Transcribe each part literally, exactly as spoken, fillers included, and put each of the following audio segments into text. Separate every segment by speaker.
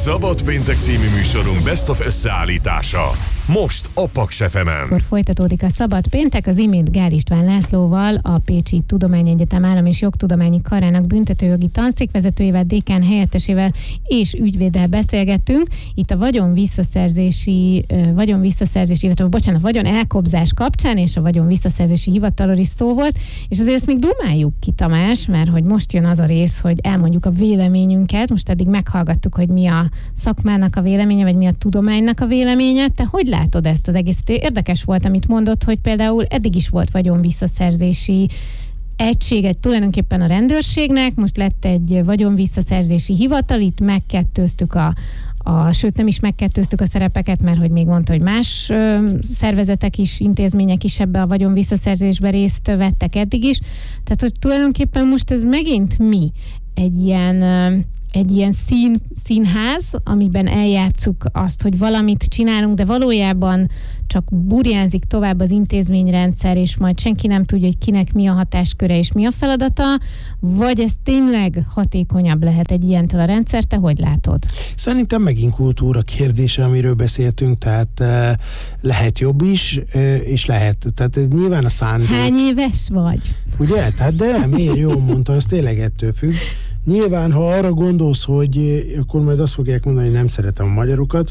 Speaker 1: Szabad péntek című műsorunk Best of összeállítása. Most a Paks ef emen.
Speaker 2: Akkor folytatódik a Szabad péntek, az imént Gál István Lászlóval, a Pécsi Tudományegyetem Állam- és Jogtudományi Karának büntetőjogi tanszékvezetőjével, dékán helyettesével és ügyvéddel beszélgettünk. Itt a vagyon visszaszerzési, vagyon visszaszerzési, illetve bocsánat, vagyon elkobzás kapcsán és a vagyon visszaszerzési hivatalról is szó volt, és azért ezt még dumáljuk ki, Tamás, mert hogy most jön az a rész, hogy elmondjuk a véleményünket. Most eddig meghallgattuk, hogy mi a szakmának a véleménye, vagy mi a tudománynak a véleménye. Te hogy látod ezt az egészet? Érdekes volt, amit mondott, hogy például eddig is volt vagyon visszaszerzési egység, egy tulajdonképpen a rendőrségnek, most lett egy vagyon visszaszerzési hivatal, itt megkettőztük a A, sőt, nem is megkettőztük a szerepeket, mert hogy még mondta, hogy más ö, szervezetek is, intézmények is ebbe a vagyon visszaszerzésbe részt vettek eddig is. Tehát, hogy tulajdonképpen most ez megint mi? Egy ilyen, ö, egy ilyen szín, színház, amiben eljátszuk azt, hogy valamit csinálunk, de valójában csak burjánzik tovább az intézményrendszer, és majd senki nem tudja, hogy kinek mi a hatásköre és mi a feladata, vagy ez tényleg hatékonyabb lehet egy ilyentől a rendszer? Te hogy látod?
Speaker 3: Szerintem megint kultúra kérdése, amiről beszéltünk, tehát uh, lehet jobb is, uh, és lehet. Tehát nyilván a szándék...
Speaker 2: Hány éves vagy?
Speaker 3: Ugye? Tehát de miért jól mondta, ez tényleg ettől függ. Nyilván, ha arra gondolsz, hogy akkor majd azt fogják mondani, hogy nem szeretem a magyarokat,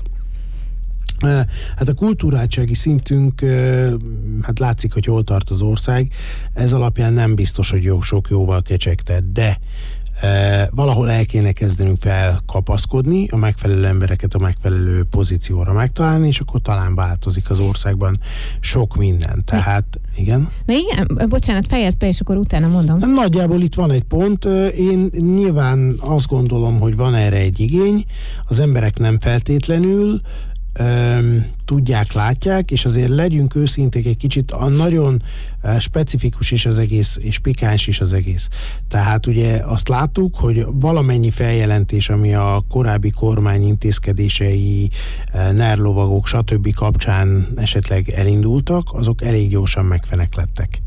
Speaker 3: hát a kulturáltsági szintünk, hát látszik, hogy hol tart az ország, ez alapján nem biztos, hogy jó, sok jóval kecsegtet, de e, valahol el kéne kezdenünk felkapaszkodni, a megfelelő embereket a megfelelő pozícióra megtalálni, és akkor talán változik az országban sok minden. Tehát, igen?
Speaker 2: Na igen, bocsánat, fejezd be, és akkor utána mondom.
Speaker 3: Nagyjából itt van egy pont. Én nyilván azt gondolom, hogy van erre egy igény, az emberek nem feltétlenül Öm, tudják, látják, és azért legyünk őszinték egy kicsit, a nagyon uh, specifikus is az egész, és pikáns is az egész. Tehát ugye azt láttuk, hogy valamennyi feljelentés, ami a korábbi kormány intézkedései, uh, nerlovagok, stb. Kapcsán esetleg elindultak, azok elég gyorsan megfeneklettek.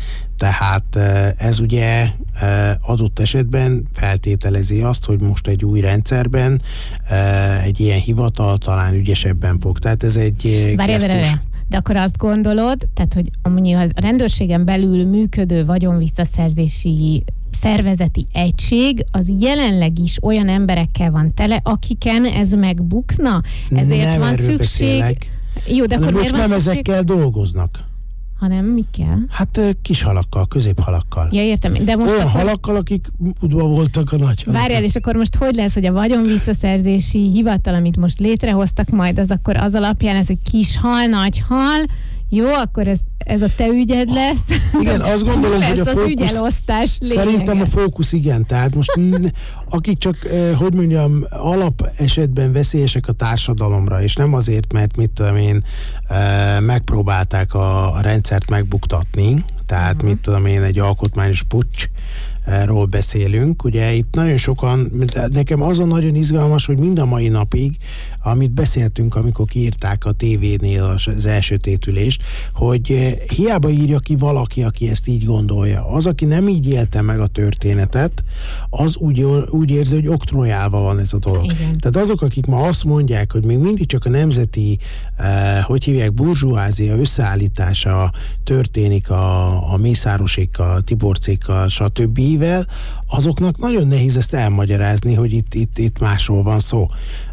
Speaker 3: Tehát ez ugye adott esetben feltételezi azt, hogy most egy új rendszerben egy ilyen hivatal talán ügyesebben fog. Tehát ez egy
Speaker 2: Várj,
Speaker 3: gesztus.
Speaker 2: várj, de akkor azt gondolod, tehát, hogy amúgy a rendőrségen belül működő vagyonvisszaszerzési szervezeti egység, az jelenleg is olyan emberekkel van tele, akiken ez megbukna? Ezért
Speaker 3: nem
Speaker 2: van szükség...
Speaker 3: Beszélek,
Speaker 2: Jó, de akkor miért van
Speaker 3: nem
Speaker 2: szükség...
Speaker 3: ezekkel dolgoznak.
Speaker 2: Hanem mi kell?
Speaker 3: Hát kis halakkal, középhalakkal.
Speaker 2: Ja, értem. De most
Speaker 3: olyan
Speaker 2: akkor...
Speaker 3: halakkal, akik udva voltak a nagy halakkal.
Speaker 2: Várjál, és akkor most hogy lesz, hogy a vagyonvisszaszerzési hivatal, amit most létrehoztak majd, az akkor az alapján ez egy kis hal, nagy hal, jó, akkor ez, ez a te ügyed lesz.
Speaker 3: Igen, azt gondolom,
Speaker 2: lesz
Speaker 3: hogy a
Speaker 2: az
Speaker 3: fókusz...
Speaker 2: ügyelosztás lényege.
Speaker 3: Szerintem a fókusz igen, tehát most akik csak, hogy mondjam, alap esetben veszélyesek a társadalomra, és nem azért, mert mit tudom én, megpróbálták a, a rendszert megbuktatni, tehát uh-huh. mit tudom én, egy alkotmányos puccs, ról beszélünk. Ugye itt nagyon sokan, nekem az a nagyon izgalmas, hogy mind a mai napig, amit beszéltünk, amikor kiírták a tévénél az elsötétülést, hogy hiába írja ki valaki, aki ezt így gondolja. Az, aki nem így élte meg a történetet, az úgy, úgy érzi, hogy oktrojálva van ez a dolog.
Speaker 2: Igen.
Speaker 3: Tehát azok, akik ma azt mondják, hogy még mindig csak a nemzeti, eh, hogy hívják, burzsóázia összeállítása történik a, a Mészárosékkal, Tiborcékkal, stb. Azoknak nagyon nehéz ezt elmagyarázni, hogy itt, itt, itt másról van szó.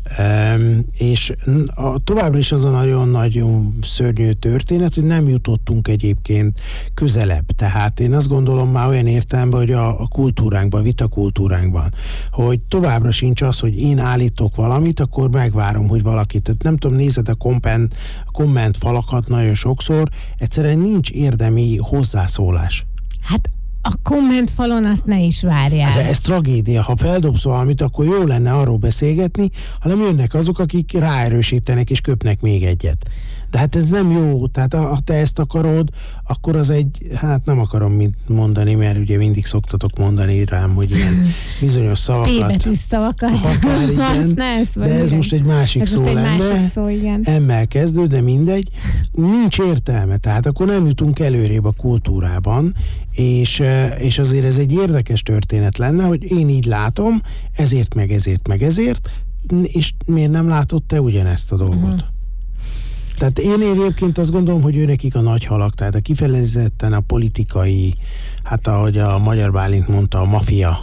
Speaker 3: Um, és a, továbbra is az a nagyon-nagyon szörnyű történet, hogy nem jutottunk egyébként közelebb. Tehát én azt gondolom már olyan értelemben, hogy a, a kultúránkban, a vitakultúránkban, hogy továbbra sincs az, hogy én állítok valamit, akkor megvárom, hogy valaki. Tehát nem tudom, nézed a komment, komment falakat nagyon sokszor, egyszerűen nincs érdemi hozzászólás.
Speaker 2: Hát a kommentfalon azt ne is várjál.
Speaker 3: De ez tragédia. Ha feldobsz valamit, akkor jó lenne arról beszélgetni, hanem jönnek azok, akik ráerősítenek és köpnek még egyet. De hát ez nem jó. Tehát ha te ezt akarod, akkor az egy, hát nem akarom mit mondani, mert ugye mindig szoktatok mondani rám, hogy ilyen bizonyos szavakat.
Speaker 2: T-betűs szavakat.
Speaker 3: Akár igen, de ez igen. most egy másik ez szó egy lenne. Másik szó, igen. Emmel kezdő, de mindegy. Nincs értelme. Tehát akkor nem jutunk előrébb a kultúrában, és, és azért ez egy érdekes történet lenne, hogy én így látom, ezért meg ezért meg ezért, és miért nem látod te ugyanezt a dolgot? Uh-huh. Tehát én egyébként azt gondolom, hogy ő nekik a nagy halak, tehát a kifejezetten a politikai, hát ahogy a Magyar Bálint mondta, a mafia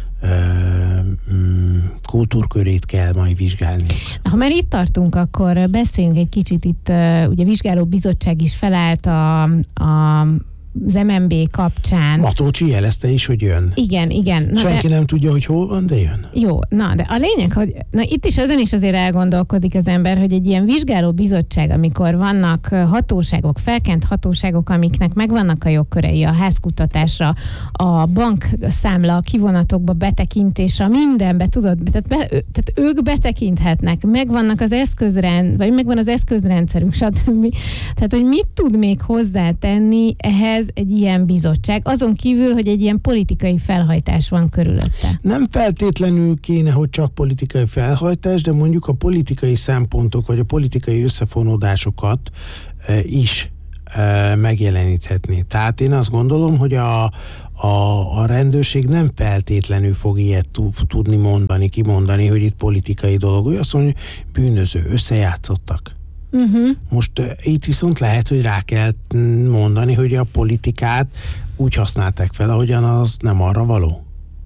Speaker 3: kultúrkörét kell majd vizsgálni.
Speaker 2: Ha már itt tartunk, akkor beszéljünk egy kicsit itt, ugye vizsgáló bizottság is felállt a, a az em en bé kapcsán.
Speaker 3: Matolcsi jelezte is, hogy jön.
Speaker 2: Igen, igen. Na
Speaker 3: Senki
Speaker 2: de,
Speaker 3: nem tudja, hogy hol van, de jön.
Speaker 2: Jó, na de a lényeg, hogy na itt is ezen is azért elgondolkodik az ember, hogy egy ilyen vizsgáló bizottság, amikor vannak hatóságok, felkent hatóságok, amiknek megvannak a jogkörei, a házkutatásra, a bankszámla kivonatokba betekintésre, mindenbe, tudod, tehát, be, tehát ők betekinthetnek, megvannak az eszközrend, vagy megvan az eszközrendszerünk, stb. Tehát, hogy mit tud még hozzátenni ehhez egy ilyen bizottság, azon kívül, hogy egy ilyen politikai felhajtás van körülötte.
Speaker 3: Nem feltétlenül kéne, hogy csak politikai felhajtás, de mondjuk a politikai szempontok, vagy a politikai összefonódásokat e, is e, megjeleníthetné. Tehát én azt gondolom, hogy a, a, a rendőrség nem feltétlenül fog ilyet tudni mondani, kimondani, hogy itt politikai dolog. Ő azt mondja, bűnöző, összejátszottak. Uh-huh. Most uh, itt viszont lehet, hogy rá kell mondani, hogy a politikát úgy használták fel, ahogyan az nem arra való.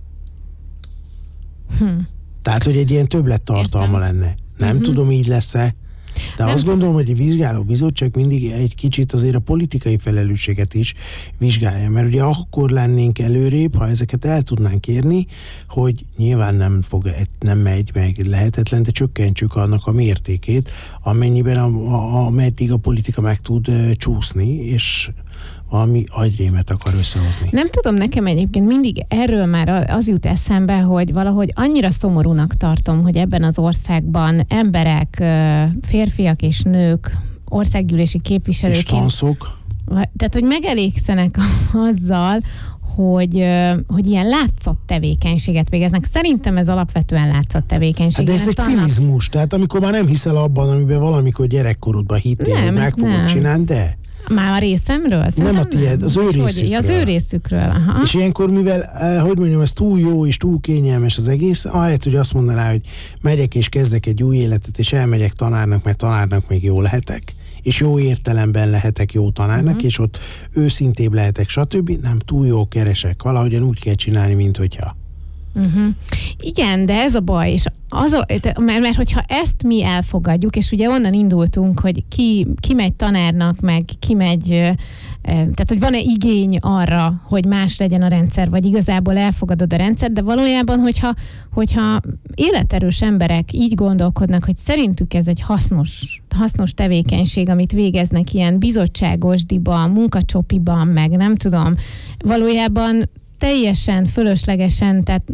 Speaker 3: Hmm. Tehát, hogy egy ilyen többlettartalma lenne. Nem uh-huh. tudom, így lesz-e. De nem azt tudom. Gondolom, hogy a vizsgáló bizottság mindig egy kicsit azért a politikai felelősséget is vizsgálja, mert ugye akkor lennénk előrébb, ha ezeket el tudnánk érni, hogy nyilván nem fog, nem megy meg lehetetlen, de csökkentsük annak a mértékét, amennyiben a, a, a, meddig a politika meg tud uh, csúszni, és valami agyrémet akar összehozni.
Speaker 2: Nem tudom, nekem egyébként mindig erről már az jut eszembe, hogy valahogy annyira szomorúnak tartom, hogy ebben az országban emberek, férfiak és nők, országgyűlési képviselőként...
Speaker 3: És tanszok.
Speaker 2: Tehát, hogy megelégszenek azzal, hogy, hogy ilyen látszat tevékenységet végeznek. Szerintem ez alapvetően látszat tevékenység.
Speaker 3: Hát de ez egy
Speaker 2: annak...
Speaker 3: cinizmus, tehát amikor már nem hiszel abban, amiben valamikor gyerekkorodban hittél, nem, hogy meg fogod nem. csinálni, de...
Speaker 2: Már a részemről?
Speaker 3: Nem a tiéd, az ő részükről.
Speaker 2: Az ő részükről, aha.
Speaker 3: És ilyenkor, mivel, hogy mondjam, ez túl jó és túl kényelmes az egész, ahelyett, hogy azt mondaná, hogy megyek és kezdek egy új életet, és elmegyek tanárnak, mert tanárnak még jó lehetek, és jó értelemben lehetek jó tanárnak, uh-huh. és ott őszintébb lehetek, stb. Nem, túl jó keresek. Valahogyan úgy kell csinálni, mint hogyha.
Speaker 2: Uh-huh. Igen, de ez a baj, és az a, mert, mert hogyha ezt mi elfogadjuk, és ugye onnan indultunk, hogy ki, ki megy tanárnak, meg ki megy, tehát hogy van-e igény arra, hogy más legyen a rendszer, vagy igazából elfogadod a rendszert, de valójában, hogyha, hogyha életerős emberek így gondolkodnak, hogy szerintük ez egy hasznos, hasznos tevékenység, amit végeznek ilyen bizottságosdiban, munkacsopiban, meg nem tudom, valójában teljesen fölöslegesen, tehát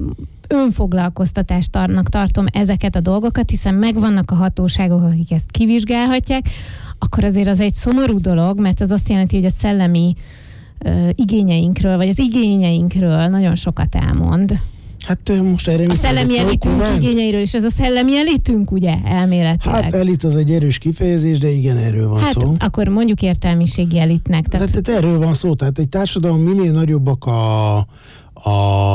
Speaker 2: önfoglalkoztatástartnak tartom ezeket a dolgokat, hiszen megvannak a hatóságok, akik ezt kivizsgálhatják, akkor azért az egy szomorú dolog, mert az azt jelenti, hogy a szellemi uh, igényeinkről, vagy az igényeinkről nagyon sokat elmond.
Speaker 3: Hát most erre...
Speaker 2: A szellemi elitünk igényeiről, és ez a szellemi elitünk, ugye, elméletileg.
Speaker 3: Hát elit az egy erős kifejezés, de igen, erről van
Speaker 2: hát,
Speaker 3: szó.
Speaker 2: akkor mondjuk értelmiségi elitnek. Tehát...
Speaker 3: De, de erről van szó, tehát egy társadalom minél nagyobbak a, a,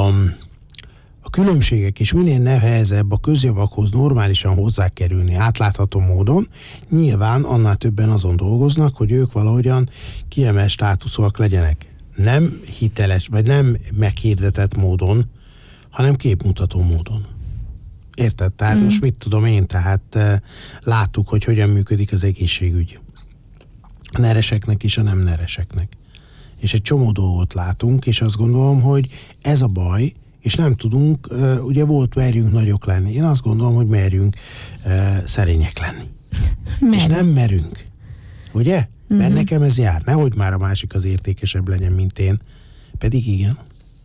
Speaker 3: a különbségek, és minél nehezebb a közjavakhoz normálisan hozzákerülni átlátható módon, nyilván annál többen azon dolgoznak, hogy ők valahogyan kiemelt státuszúak legyenek. Nem hiteles, vagy nem meghirdetett módon, hanem képmutató módon. Érted? Tehát mm. most mit tudom én, tehát uh, láttuk, hogy hogyan működik az egészségügy. A nereseknek és a nem nereseknek. És egy csomó dolgot látunk, és azt gondolom, hogy ez a baj, és nem tudunk, uh, ugye volt merjünk nagyok lenni. Én azt gondolom, hogy merjünk uh, szerények lenni. Mer. És nem merünk. Ugye? Mm-hmm. Mert nekem ez jár. Nehogy már a másik az értékesebb legyen, mint én. Pedig igen.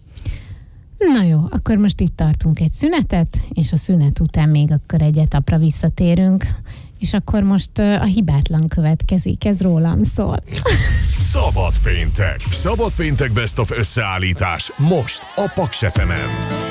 Speaker 2: Na jó, akkor most itt tartunk egy szünetet, és a szünet után még akkor egy etapra visszatérünk, és akkor most a hibátlan következik, ez rólam szól.
Speaker 1: Szabad péntek. Szabad péntek Best of összeállítás most a Paks ef emen.